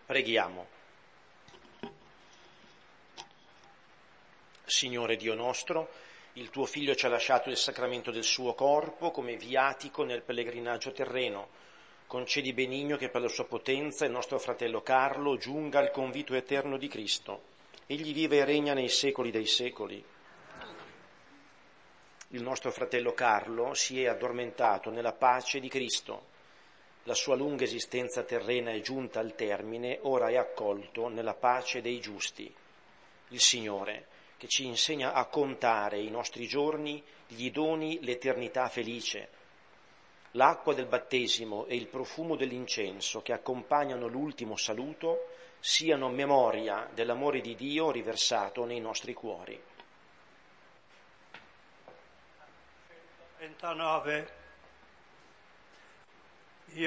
Preghiamo. Signore Dio nostro, il tuo Figlio ci ha lasciato il sacramento del suo corpo come viatico nel pellegrinaggio terreno. Concedi benigno che per la sua potenza il nostro fratello Carlo giunga al convito eterno di Cristo. Egli vive e regna nei secoli dei secoli. Il nostro fratello Carlo si è addormentato nella pace di Cristo. La sua lunga esistenza terrena è giunta al termine, ora è accolto nella pace dei giusti. Il Signore, che ci insegna a contare i nostri giorni, gli doni l'eternità felice. L'acqua del battesimo e il profumo dell'incenso che accompagnano l'ultimo saluto siano memoria dell'amore di Dio riversato nei nostri cuori. 39.